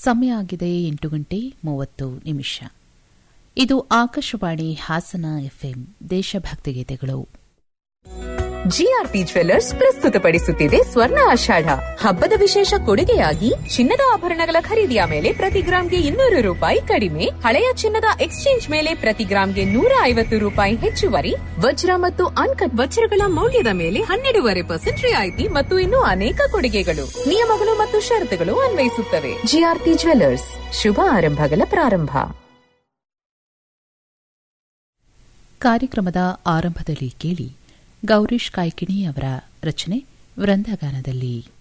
ಸಮಯ ಆಗಿದೆ 8:30. ಇದು ಆಕಾಶವಾಣಿ ಹಾಸನ ಎಫ್ಎಂ ದೇಶಭಕ್ತಿ ಗೀತೆಗಳು. ಜಿಆರ್ಪಿ ಜ್ಯುವೆಲ್ಲರ್ಸ್ ಪ್ರಸ್ತುತಪಡಿಸುತ್ತಿದೆ ಸ್ವರ್ಣ ಆಷಾಢ. ಹಬ್ಬದ ವಿಶೇಷ ಕೊಡುಗೆಯಾಗಿ ಚಿನ್ನದ ಆಭರಣಗಳ ಖರೀದಿಯ ಮೇಲೆ ಪ್ರತಿ ಗ್ರಾಂಗೆ 200 ರೂಪಾಯಿ ಕಡಿಮೆ, ಹಳೆಯ ಚಿನ್ನದ ಎಕ್ಸ್ಚೇಂಜ್ ಮೇಲೆ ಪ್ರತಿ ಗ್ರಾಂಗೆ 150 ರೂಪಾಯಿ ಹೆಚ್ಚುವರಿ, ವಜ್ರ ಮತ್ತು ಅನ್ಕಟ್ ವಜ್ರಗಳ ಮೌಲ್ಯದ ಮೇಲೆ 12.5% ರಿಯಾಯಿತಿ ಮತ್ತು ಇನ್ನೂ ಅನೇಕ ಕೊಡುಗೆಗಳು. ನಿಯಮಗಳು ಮತ್ತು ಷರತ್ತುಗಳು ಅನ್ವಯಿಸುತ್ತವೆ. ಜಿಆರ್ಪಿ ಜ್ಯುವೆಲ್ಲರ್ಸ್, ಶುಭ ಆರಂಭಗಳ ಪ್ರಾರಂಭ. ಕಾರ್ಯಕ್ರಮದ ಆರಂಭದಲ್ಲಿ ಕೇಳಿ ಗೌರೀಶ್ ಕಾಯ್ಕಿಣಿ ಅವರ ರಚನೆ ವೃಂದಗಾನದಲ್ಲಿ.